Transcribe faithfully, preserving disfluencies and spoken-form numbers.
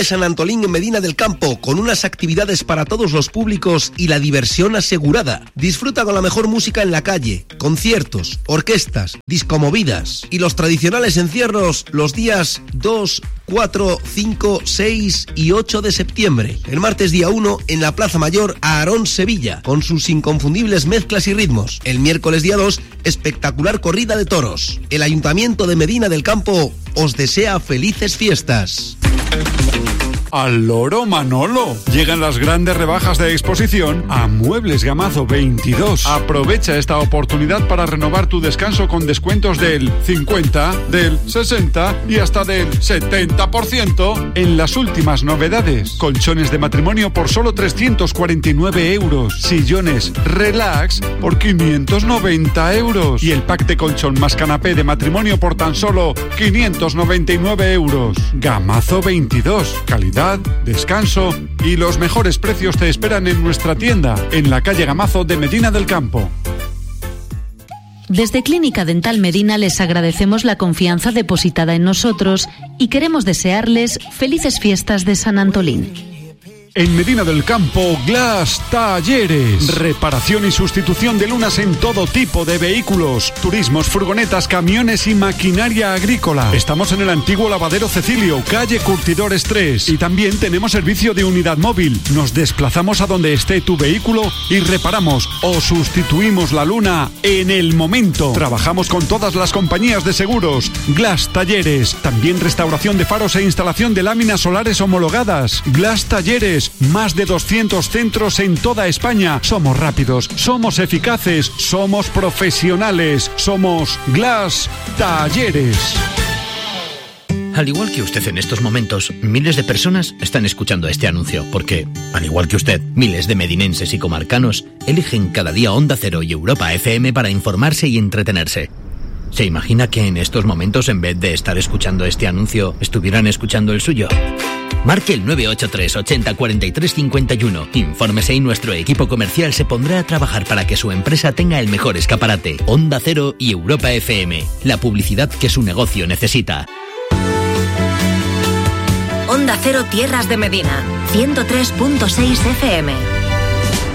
Vive San Antolín en Medina del Campo, con unas actividades para todos los públicos y la diversión asegurada. Disfruta con la mejor música en la calle, conciertos, orquestas, discomovidas y los tradicionales encierros los días dos, cuatro, cinco, seis y ocho de septiembre. El martes día uno en la Plaza Mayor Aarón Sevilla, con sus inconfundibles mezclas y ritmos. El miércoles día dos, espectacular corrida de toros. El Ayuntamiento de Medina del Campo os desea felices fiestas. Al loro Manolo. Llegan las grandes rebajas de exposición a Muebles Gamazo veintidós. Aprovecha esta oportunidad para renovar tu descanso con descuentos del cincuenta, del sesenta y hasta del setenta por ciento en las últimas novedades. Colchones de matrimonio por solo trescientos cuarenta y nueve euros. Sillones Relax por quinientos noventa euros. Y el pack de colchón más canapé de matrimonio por tan solo quinientos noventa y nueve euros. Gamazo veintidós. Calidad, descanso y los mejores precios te esperan en nuestra tienda, en la calle Gamazo de Medina del Campo. Desde Clínica Dental Medina les agradecemos la confianza depositada en nosotros y queremos desearles felices fiestas de San Antolín. En Medina del Campo, Glass Talleres. Reparación y sustitución de lunas en todo tipo de vehículos, turismos, furgonetas, camiones y maquinaria agrícola. Estamos en el antiguo lavadero Cecilio, calle Curtidores tres. Y también tenemos servicio de unidad móvil. Nos desplazamos a donde esté tu vehículo y reparamos o sustituimos la luna en el momento. Trabajamos con todas las compañías de seguros. Glass Talleres. También restauración de faros e instalación de láminas solares homologadas. Glass Talleres. Más de doscientos centros en toda España. Somos rápidos, somos eficaces, somos profesionales, somos Glass Talleres. Al igual que usted en estos momentos, miles de personas están escuchando este anuncio, porque, al igual que usted, miles de medinenses y comarcanos eligen cada día Onda Cero y Europa F M para informarse y entretenerse. ¿Se imagina que en estos momentos, en vez de estar escuchando este anuncio, estuvieran escuchando el suyo? Marque el nueve ocho tres, ochenta, cuarenta y tres, cincuenta y uno. Infórmese y nuestro equipo comercial se pondrá a trabajar para que su empresa tenga el mejor escaparate. Onda Cero y Europa F M. La publicidad que su negocio necesita. Onda Cero Tierras de Medina, ciento tres punto seis F M.